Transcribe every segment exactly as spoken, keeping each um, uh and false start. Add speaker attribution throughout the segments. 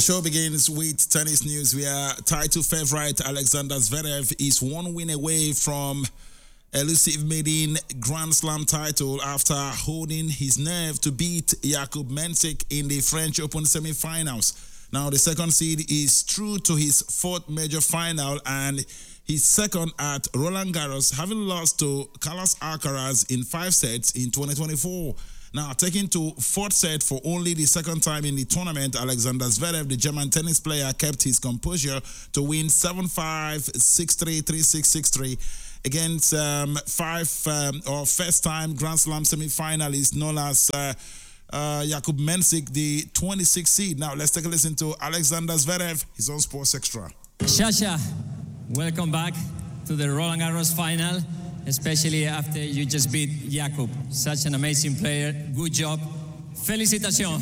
Speaker 1: show begins with tennis news. We are title favorite Alexander Zverev is one win away from elusive maiden Grand Slam title after holding his nerve to beat Jakub Mensik in the French Open semi-finals. Now, the second seed is true to his fourth major final and his second at Roland Garros, having lost to Carlos Alcaraz in five sets in twenty twenty-four. Now, taking to fourth set for only the second time in the tournament, Alexander Zverev, the German tennis player, kept his composure to win seven five, six three, three six, six three against um, five um, or first-time Grand Slam semi-finalist known as uh, uh, Jakub Mensik, the twenty-sixth seed. Now, let's take a listen to Alexander Zverev. He's on Sports Extra.
Speaker 2: Sasha, welcome back to the Roland Garros final, especially after you just beat Jakub. Such an amazing player. Good job. Felicitations.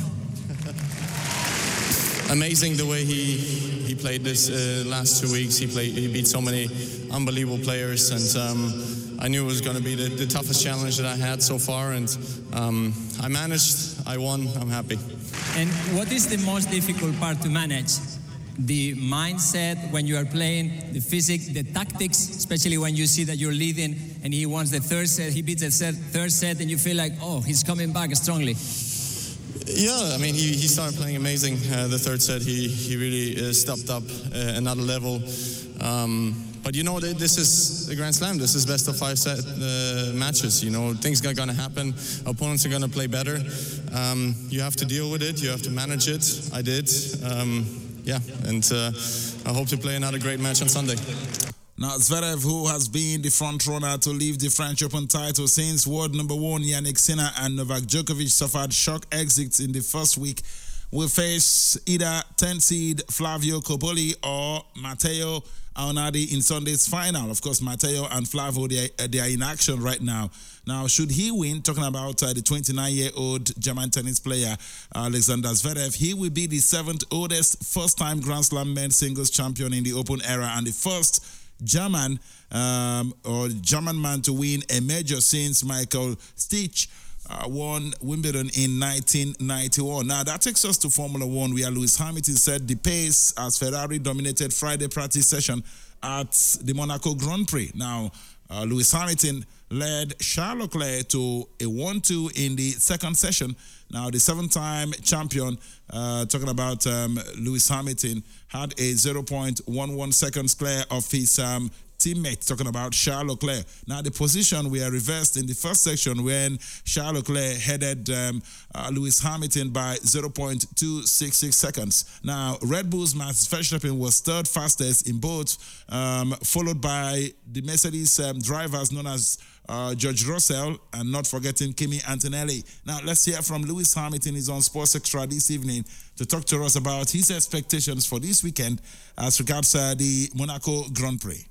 Speaker 3: Amazing the way he he played this uh, last two weeks. He played. He beat so many unbelievable players, and um, I knew it was going to be the, the toughest challenge that I had so far. And um, I managed. I won. I'm happy.
Speaker 2: And what is the most difficult part to manage? The mindset when you are playing, the physics, the tactics, especially when you see that you're leading and he wants the third set, he beats the set, third set, and you feel like, oh, he's coming back strongly.
Speaker 3: Yeah, I mean, he, he started playing amazing. Uh, the third set, he he really uh, stepped up uh, another level. Um, but you know, this is a Grand Slam. This is best of five set uh, matches. You know, things are going to happen. Opponents are going to play better. Um, you have to deal with it. You have to manage it. I did. Um, Yeah, and uh, I hope to play another great match on Sunday.
Speaker 1: Now, Zverev, who has been the front runner to leave the French Open title since world number one Yannick Sinner and Novak Djokovic suffered shock exits in the first week, will face either tenth seed Flavio Cobolli or Matteo Aonadi in Sunday's final. Of course, Matteo and Flavio, they are, they are in action right now. Now, should he win, talking about uh, the twenty-nine-year-old German tennis player Alexander Zverev, he will be the seventh oldest first-time Grand Slam men's singles champion in the Open era and the first German um, or German man to win a major since Michael Stich Uh, won Wimbledon in nineteen ninety-one. Now, that takes us to Formula One, where Lewis Hamilton set the pace as Ferrari dominated Friday practice session at the Monaco Grand Prix. Now, uh, Lewis Hamilton led Charles Leclerc to a one two in the second session. Now, the seven-time champion, uh, talking about um, Lewis Hamilton, had a zero point one one seconds clear of his um, teammate, talking about Charles Leclerc. Now, the position were reversed in the first section when Charles Leclerc headed um, uh, Lewis Hamilton by zero point two six six seconds. Now, Red Bull's Max Verstappen was third fastest in both, um, followed by the Mercedes um, drivers known as uh, George Russell and not forgetting Kimi Antonelli. Now, let's hear from Lewis Hamilton. He's on Sports Extra this evening to talk to us about his expectations for this weekend as regards uh, the Monaco Grand Prix.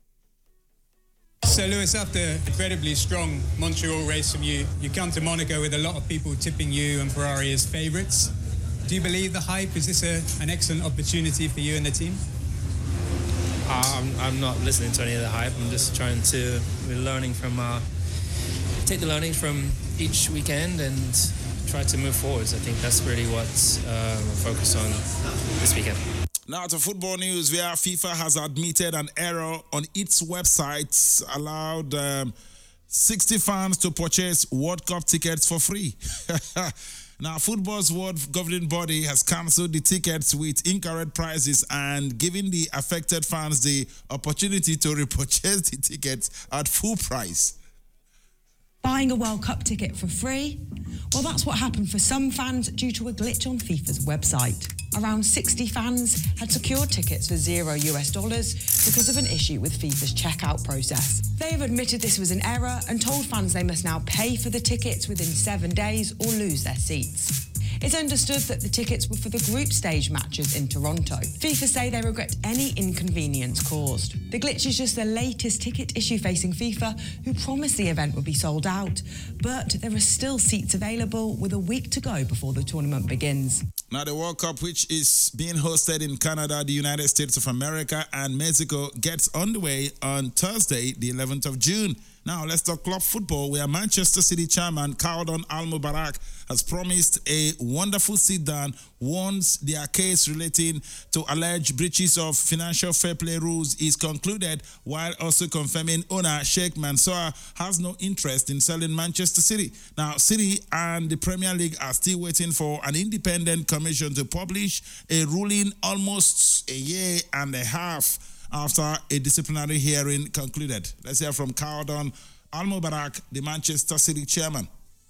Speaker 4: So Lewis, after an incredibly strong Montreal race from you, you come to Monaco with a lot of people tipping you and Ferrari as favourites. Do you believe the hype? Is this a, an excellent opportunity for you and the team?
Speaker 5: Uh, I'm, I'm not listening to any of the hype. I'm just trying to, we're learning from, uh, take the learnings from each weekend and try to move forwards. I think that's really what uh, we're focused on this weekend.
Speaker 1: Now to football news, where FIFA has admitted an error on its website, allowed um, sixty fans to purchase World Cup tickets for free. Now, football's world governing body has cancelled the tickets with incorrect prices and given the affected fans the opportunity to repurchase the tickets at full price.
Speaker 6: Buying a World Cup ticket for free? Well, that's what happened for some fans due to a glitch on FIFA's website. Around sixty fans had secured tickets for zero US dollars because of an issue with FIFA's checkout process. They have admitted this was an error and told fans they must now pay for the tickets within seven days or lose their seats. It's understood that the tickets were for the group stage matches in Toronto. FIFA say they regret any inconvenience caused. The glitch is just the latest ticket issue facing FIFA, who promised the event would be sold out. But there are still seats available with a week to go before the tournament begins.
Speaker 1: Now, the World Cup, which is being hosted in Canada, the United States of America, and Mexico, gets underway on Thursday, the eleventh of June. Now, let's talk club football, where Manchester City chairman Khaldoon Al-Mubarak has promised a wonderful sit-down once their case relating to alleged breaches of financial fair play rules is concluded, while also confirming owner Sheikh Mansour has no interest in selling Manchester City. Now, City and the Premier League are still waiting for an independent commission to publish a ruling almost a year and a half after a disciplinary hearing concluded. Let's hear from Khaldoon Al-Mubarak, the Manchester City chairman.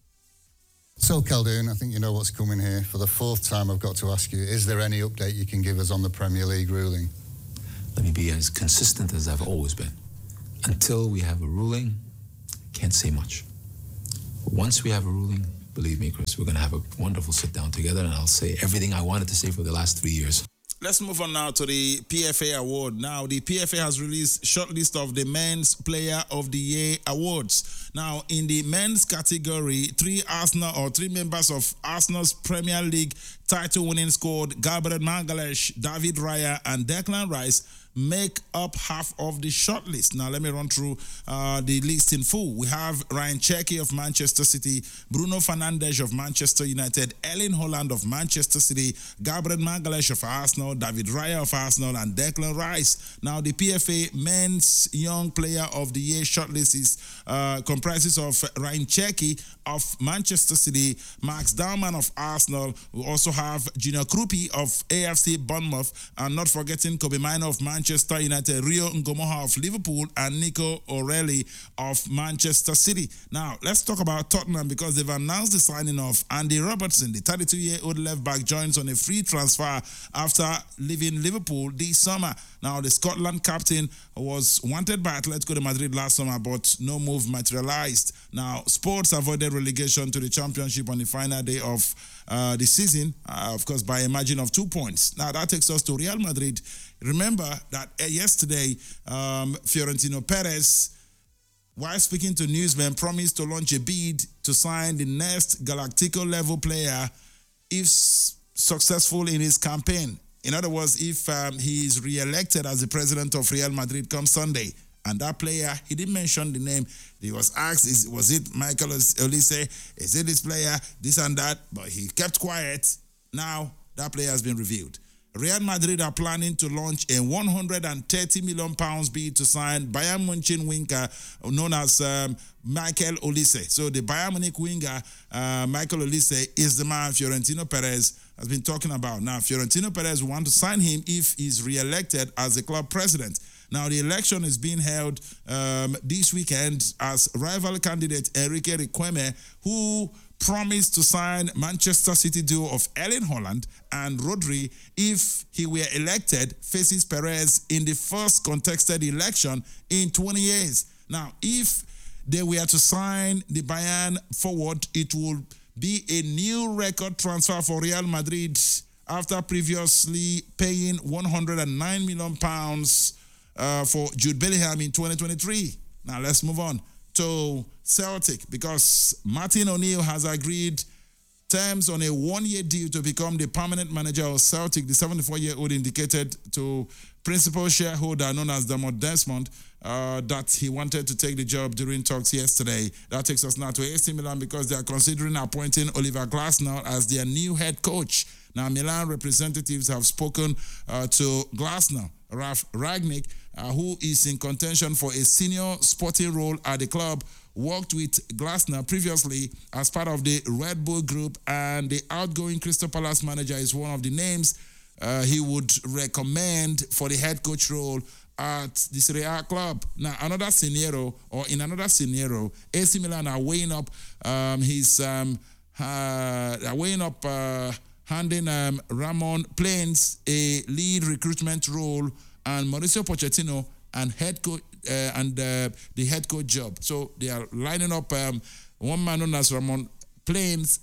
Speaker 7: So, Khaldoon, I think you know what's coming here. For the fourth time, I've got to ask you, is there any update you can give us on the Premier League ruling?
Speaker 8: Let me be as consistent as I've always been. Until we have a ruling, can't say much. Once we have a ruling, believe me, Chris, we're going to have a wonderful sit-down together, and I'll say everything I wanted to say for the last three years.
Speaker 1: Let's move on now to the P F A award. Now, the P F A has released a short list of the Men's Player of the Year awards. Now, in the men's category, three Arsenal or three members of Arsenal's Premier League title-winning squad, Gabriel Magalhaes, David Raya, and Declan Rice, make up half of the shortlist. Now, let me run through uh, the list in full. We have Ryan Cherki of Manchester City, Bruno Fernandes of Manchester United, Erling Haaland of Manchester City, Gabriel Magalhaes of Arsenal, David Raya of Arsenal, and Declan Rice. Now, the P F A Men's Young Player of the Year shortlist is uh, comprises of Ryan Cherki of Manchester City, Max Dalman of Arsenal. We also have Junior Krupi of A F C Bournemouth, and not forgetting Kobe Mino of Manchester Manchester United, Rio Ngomoha of Liverpool, and Nico O'Reilly of Manchester City. Now, let's talk about Tottenham, because they've announced the signing of Andy Robertson. The thirty-two-year-old left-back joins on a free transfer after leaving Liverpool this summer. Now, the Scotland captain was wanted by Atletico de Madrid last summer, but no move materialized. Now, Sports avoided relegation to the Championship on the final day of uh, the season, uh, of course, by a margin of two points. Now, that takes us to Real Madrid. Remember that uh, yesterday, um, Fiorentino Perez, while speaking to newsmen, promised to launch a bid to sign the next Galactico-level player if s- successful in his campaign. In other words, if um, he is re-elected as the president of Real Madrid come Sunday. And that player, he didn't mention the name. He was asked, is, was it Michael Olise? Is it this player? This and that. But he kept quiet. Now, that player has been revealed. Real Madrid are planning to launch a one hundred thirty million pounds bid to sign Bayern Munich winger known as um, Michael Olise. So the Bayern Munich winger, uh, Michael Olise, is the man Fiorentino Perez has been talking about. Now, Fiorentino Perez wants to sign him if he's re-elected as the club president. Now, the election is being held um, this weekend as rival candidate Enrique Riquelme, who promised to sign Manchester City duo of Erling Haaland and Rodri if he were elected, faces Perez in the first contested election in twenty years. Now, if they were to sign the Bayern forward, it would be a new record transfer for Real Madrid after previously paying one hundred nine million pounds uh, for Jude Bellingham in twenty twenty-three. Now, let's move on to Celtic, because Martin O'Neill has agreed terms on a one-year deal to become the permanent manager of Celtic. The seventy-four-year-old indicated to principal shareholder known as Dermot Desmond uh, that he wanted to take the job during talks yesterday. That takes us now to A C Milan, because they are considering appointing Oliver Glasner as their new head coach. Now, Milan representatives have spoken uh, to Glasner, Ralf Rangnick, uh, who is in contention for a senior sporting role at the club, worked with Glasner previously as part of the Red Bull Group, and the outgoing Crystal Palace manager is one of the names uh, he would recommend for the head coach role at the Serie A club. Now, another scenario, or in another scenario, A C Milan are weighing up um, his um, uh, are weighing up. Uh, handing um, Ramon Plains a lead recruitment role, and Mauricio Pochettino and head coach uh, and uh, the head coach job. So they are lining up um, one man known as Ramon Plains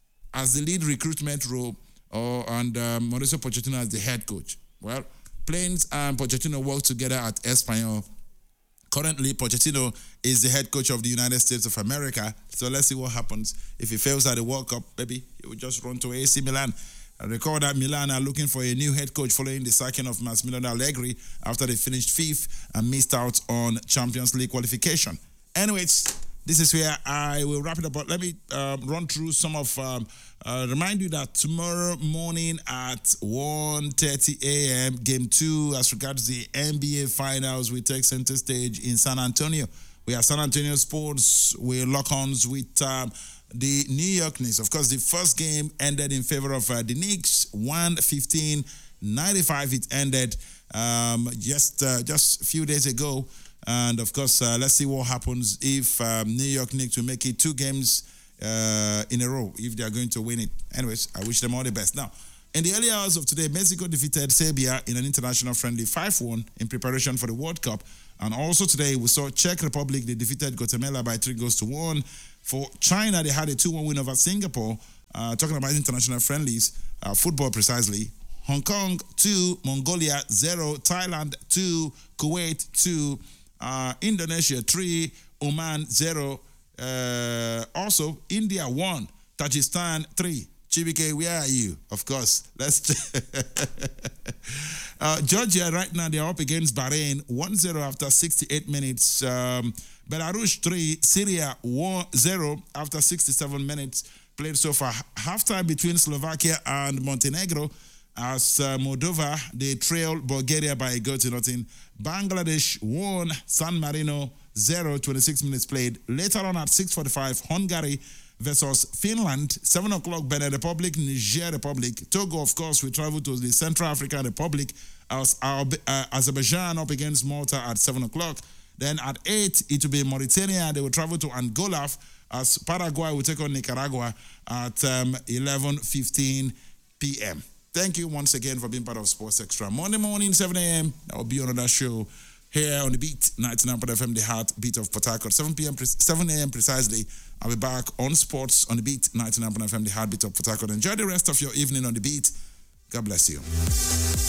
Speaker 1: as the lead recruitment role, or and um, Mauricio Pochettino as the head coach. Well, Plains and Pochettino work together at Espanyol. Currently, Pochettino is the head coach of the United States of America. So let's see what happens. If he fails at the World Cup, maybe he will just run to A C Milan. I recall that Milan are looking for a new head coach following the sacking of Massimiliano Allegri after they finished fifth and missed out on Champions League qualification. Anyways, this is where I will wrap it up. But let me um, run through some of, um, uh, remind you that tomorrow morning at one thirty a.m., Game two, as regards the N B A Finals, will take center stage in San Antonio. We have San Antonio Sports, we lock-ons with um, the New York Knicks. Of course, the first game ended in favor of uh, the Knicks, one fifteen ninety-five. It ended um, just, uh, just a few days ago. And of course, uh, let's see what happens if um, New York Knicks will make it two games uh, in a row, if they are going to win it. Anyways, I wish them all the best. Now, in the early hours of today, Mexico defeated Serbia in an international friendly five one in preparation for the World Cup. And also today, we saw Czech Republic, they defeated Guatemala by three goals to one. For China, they had a two one win over Singapore. Uh, talking about international friendlies, uh, football precisely. Hong Kong two, Mongolia zero, Thailand two, Kuwait two, uh, Indonesia three, Oman zero. Uh, also, India one, Tajikistan three. Chibike, where are you? Of course. Let's. uh, Georgia, right now, they're up against Bahrain one zero after sixty-eight minutes. Um, Belarus three, Syria one zero after sixty-seven minutes. Played so far. Halftime between Slovakia and Montenegro. As uh, Moldova, they trailed Bulgaria by a goal to nothing. Bangladesh won, San Marino zero, twenty-six minutes played. Later on at six forty-five, Hungary versus Finland, seven o'clock, Benin Republic, Niger Republic. Togo, of course, we travel to the Central African Republic. As uh, Azerbaijan up against Malta at seven o'clock. Then at eight, it will be Mauritania. They will travel to Angola, as Paraguay will take on Nicaragua at um, eleven fifteen p.m. Thank you once again for being part of Sports Extra. Monday morning, seven a.m., that will be another show here on the Beat, ninety-nine point F M, the heartbeat of Port Harcourt. seven p.m., seven a.m. precisely, I'll be back on Sports on the Beat, ninety-nine point F M, the heartbeat of Port Harcourt. Enjoy the rest of your evening on the Beat. God bless you.